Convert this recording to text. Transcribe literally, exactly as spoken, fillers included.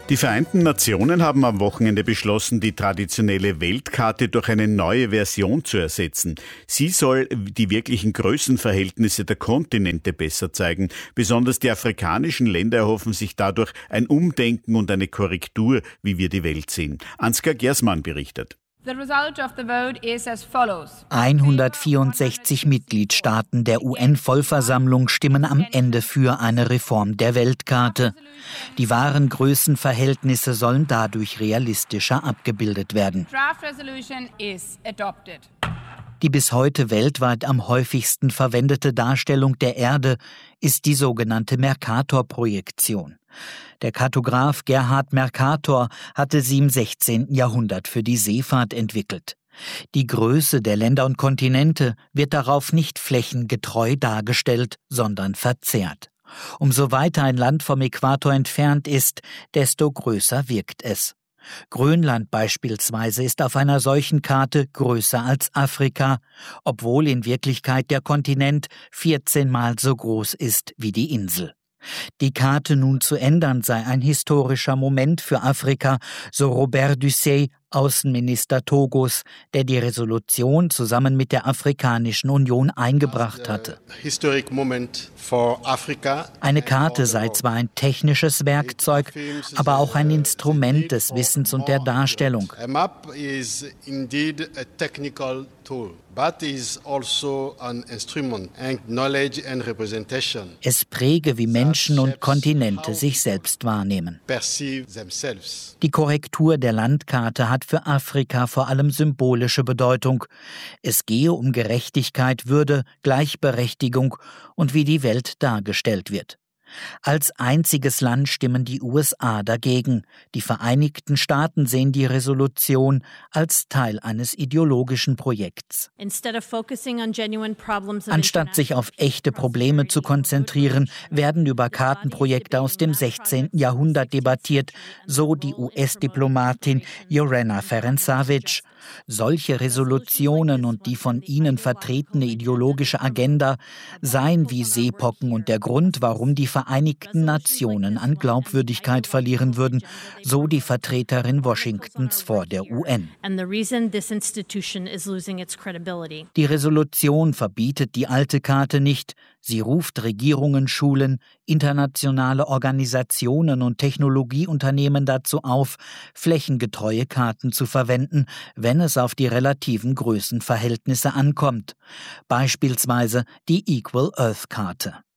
Die Vereinten Nationen haben am Wochenende beschlossen, die traditionelle Weltkarte durch eine neue Version zu ersetzen. Sie soll die wirklichen Größenverhältnisse der Kontinente besser zeigen. Besonders die afrikanischen Länder erhoffen sich dadurch ein Umdenken und eine Korrektur, wie wir die Welt sehen. Ansgar Gersmann berichtet. hundertvierundsechzig Mitgliedstaaten der U N-Vollversammlung stimmen am Ende für eine Reform der Weltkarte. Die wahren Größenverhältnisse sollen dadurch realistischer abgebildet werden. Die bis heute weltweit am häufigsten verwendete Darstellung der Erde ist die sogenannte Mercator-Projektion. Der Kartograf Gerhard Mercator hatte sie im sechzehnten Jahrhundert für die Seefahrt entwickelt. Die Größe der Länder und Kontinente wird darauf nicht flächengetreu dargestellt, sondern verzerrt. Umso weiter ein Land vom Äquator entfernt ist, desto größer wirkt es. Grönland beispielsweise ist auf einer solchen Karte größer als Afrika, obwohl in Wirklichkeit der Kontinent vierzehnmal so groß ist wie die Insel. Die Karte nun zu ändern sei ein historischer Moment für Afrika, so Robert Dussey, Außenminister Togos, der die Resolution zusammen mit der Afrikanischen Union eingebracht hatte. Eine Karte sei zwar ein technisches Werkzeug, aber auch ein Instrument des Wissens und der Darstellung. Es präge, wie Menschen und Kontinente sich selbst wahrnehmen. Die Korrektur der Landkarte hat für Afrika vor allem symbolische Bedeutung. Es gehe um Gerechtigkeit, Würde, Gleichberechtigung und wie die Welt dargestellt wird. Als einziges Land stimmen die U S A dagegen. Die Vereinigten Staaten sehen die Resolution als Teil eines ideologischen Projekts. Anstatt sich auf echte Probleme zu konzentrieren, werden über Kartenprojekte aus dem sechzehnten Jahrhundert debattiert, so die U S-Diplomatin Yorena Ferencvac. Solche Resolutionen und die von ihnen vertretene ideologische Agenda seien wie Seepocken und der Grund, warum die Vereinigten Nationen an Glaubwürdigkeit verlieren würden, so die Vertreterin Washingtons vor der U N. Die Resolution verbietet die alte Karte nicht. Sie ruft Regierungen, Schulen, internationale Organisationen und Technologieunternehmen dazu auf, flächengetreue Karten zu verwenden, wenn es auf die relativen Größenverhältnisse ankommt. Beispielsweise die Equal Earth Karte.